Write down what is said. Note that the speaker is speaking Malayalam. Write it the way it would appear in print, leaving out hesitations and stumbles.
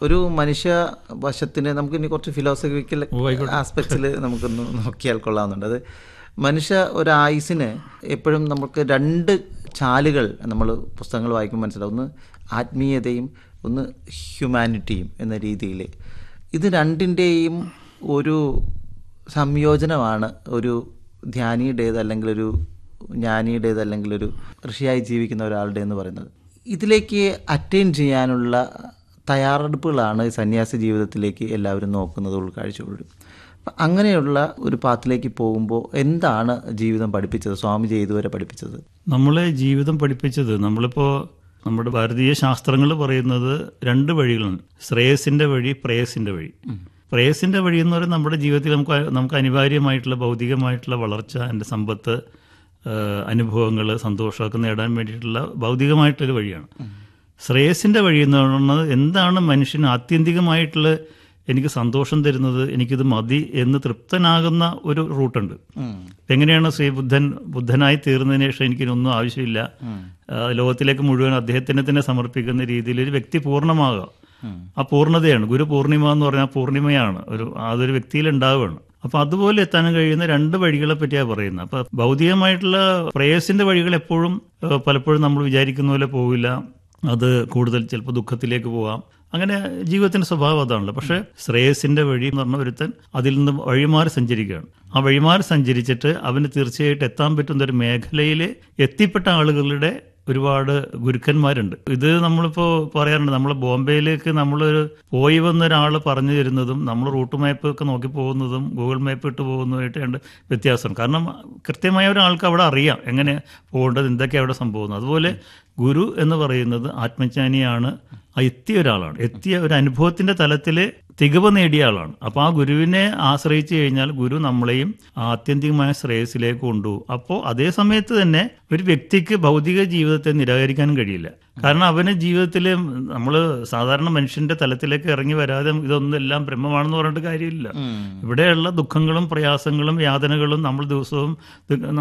ഒരു മനുഷ്യ വശത്തിന് നമുക്ക് ഇനി കുറച്ച് ഫിലോസഫിക്കൽ ആസ്പെക്ട്സിൽ നമുക്കൊന്ന് നോക്കിയാൽ കൊള്ളാവുന്നുണ്ട്. അത് മനുഷ്യ ഒരു ആയുസിന് എപ്പോഴും നമുക്ക് 2 ചാലുകൾ നമ്മൾ പുസ്തകങ്ങൾ വായിക്കുമ്പോൾ മനസ്സിലാവും. ഒന്ന് ആത്മീയതയും ഒന്ന് ഹ്യൂമാനിറ്റിയും എന്ന രീതിയിൽ. ഇത് രണ്ടിൻ്റെയും ഒരു സംയോജനമാണ് ഒരു ധ്യാനിയുടേത് അല്ലെങ്കിൽ ഒരു ജ്ഞാനിയുടേത് അല്ലെങ്കിൽ ഒരു ഋഷിയായി ജീവിക്കുന്ന ഒരാളുടെ എന്ന് പറയുന്നത്. ഇതിലേക്ക് അറ്റൈൻ ചെയ്യാനുള്ള തയ്യാറെടുപ്പുകളാണ് സന്യാസി ജീവിതത്തിലേക്ക് എല്ലാവരും നോക്കുന്നത്, ഉൾക്കാഴ്ചയോടും. അപ്പം അങ്ങനെയുള്ള ഒരു പാത്തിലേക്ക് പോകുമ്പോൾ എന്താണ് ജീവിതം പഠിപ്പിച്ചത്? സ്വാമിജി ഇതുവരെ പഠിപ്പിച്ചത്, നമ്മളെ ജീവിതം പഠിപ്പിച്ചത്, നമ്മളിപ്പോൾ നമ്മുടെ ഭാരതീയ ശാസ്ത്രങ്ങൾ പറയുന്നത് 2 വഴികളാണ്. ശ്രേയസിൻ്റെ വഴി, പ്രേയസിൻ്റെ വഴി. പ്രേയസിൻ്റെ വഴി എന്ന് പറയുന്നത് നമ്മുടെ ജീവിതത്തിൽ നമുക്ക് അനിവാര്യമായിട്ടുള്ള ഭൗതികമായിട്ടുള്ള വളർച്ച, എൻ്റെ സമ്പത്ത്, അനുഭവങ്ങൾ, സന്തോഷമൊക്കെ നേടാൻ വേണ്ടിയിട്ടുള്ള ഭൗതികമായിട്ടൊരു വഴിയാണ്. ശ്രേയസിൻ്റെ വഴി എന്ന് പറയുന്നത് എന്താണ് മനുഷ്യന് ആത്യന്തികമായിട്ടുള്ള എനിക്ക് സന്തോഷം തരുന്നത്, എനിക്കിത് മതി എന്ന് തൃപ്തനാകുന്ന ഒരു റൂട്ടുണ്ട്. എങ്ങനെയാണ് ബുദ്ധനായി തീർന്നതിന് ശേഷം എനിക്കിനൊന്നും ആവശ്യമില്ല, ലോകത്തിലേക്ക് മുഴുവൻ അദ്ദേഹത്തിനെ തന്നെ സമർപ്പിക്കുന്ന രീതിയിൽ ഒരു വ്യക്തി പൂർണ്ണമാകുക. ആ പൂർണ്ണതയാണ് ഗുരു പൂർണിമ എന്ന് പറഞ്ഞാൽ പൂർണിമയാണ്, അതൊരു വ്യക്തിയിൽ ഉണ്ടാവുകയാണ്. അപ്പം അതുപോലെ എത്താനും കഴിയുന്ന 2 വഴികളെ പറ്റിയാണ് പറയുന്നത്. അപ്പം ഭൗതികമായിട്ടുള്ള പ്രേയസിൻ്റെ വഴികൾ എപ്പോഴും പലപ്പോഴും നമ്മൾ വിചാരിക്കുന്ന പോലെ പോവില്ല. അത് കൂടുതൽ ചിലപ്പോൾ ദുഃഖത്തിലേക്ക് പോകാം. അങ്ങനെ ജീവിതത്തിൻ്റെ സ്വഭാവം അതാണല്ലോ. പക്ഷേ ശ്രേയസിൻ്റെ വഴി എന്ന് പറഞ്ഞ ഒരുത്തൻ അതിൽ നിന്ന് വഴിമാറി സഞ്ചരിക്കുകയാണ്. ആ വഴിമാറി സഞ്ചരിച്ചിട്ട് അവന് തീർച്ചയായിട്ടും എത്താൻ പറ്റുന്ന ഒരു മേഖലയിൽ എത്തിപ്പെട്ട ആളുകളുടെ ഒരുപാട് ഗുരുക്കന്മാരുണ്ട്. ഇത് നമ്മളിപ്പോൾ പറയാറുണ്ട്, നമ്മൾ ബോംബെയിലേക്ക് നമ്മളൊരു പോയി വന്ന ഒരാൾ പറഞ്ഞു തരുന്നതും നമ്മൾ റൂട്ട് മാപ്പ് ഒക്കെ നോക്കി പോകുന്നതും ഗൂഗിൾ മാപ്പ് ഇട്ട് പോകുന്നതുമായിട്ട് 2 വ്യത്യാസമാണ്. കാരണം കൃത്യമായ ഒരാൾക്ക് അവിടെ അറിയാം എങ്ങനെ പോകേണ്ടത്, എന്തൊക്കെയാണ് അവിടെ സംഭവിക്കുന്നത്. അതുപോലെ ഗുരു എന്ന് പറയുന്നത് ആത്മജ്ഞാനിയാണ്, എത്തിയ ഒരാളാണ്, എത്തിയ ഒരു അനുഭവത്തിൻ്റെ തലത്തിൽ തികവ് നേടിയ ആളാണ്. അപ്പോൾ ആ ഗുരുവിനെ ആശ്രയിച്ചു കഴിഞ്ഞാൽ ഗുരു നമ്മളെയും ആത്യന്തികമായ ശ്രേയസിലേക്ക് കൊണ്ടുപോകും. അപ്പോൾ അതേ സമയത്ത് തന്നെ ഒരു വ്യക്തിക്ക് ഭൗതിക ജീവിതത്തെ നിരാകരിക്കാനും കഴിയില്ല. കാരണം അവന് ജീവിതത്തിൽ നമ്മൾ സാധാരണ മനുഷ്യന്റെ തലത്തിലേക്ക് ഇറങ്ങി വരാതെ ഇതൊന്നും എല്ലാം ബ്രഹ്മമാണെന്ന് പറഞ്ഞിട്ട് കാര്യമില്ല. ഇവിടെയുള്ള ദുഃഖങ്ങളും പ്രയാസങ്ങളും യാതനകളും നമ്മൾ ദിവസവും